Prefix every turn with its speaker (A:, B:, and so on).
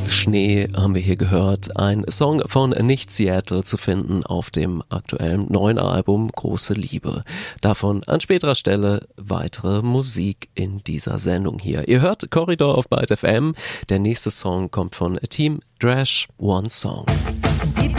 A: Schnee haben wir hier gehört. Ein Song von Nicht Seattle zu finden auf dem aktuellen neuen Album Große Liebe. Davon an späterer Stelle weitere Musik in dieser Sendung hier. Ihr hört Corridor auf Byte FM. Der nächste Song kommt von Team Drash, One Song.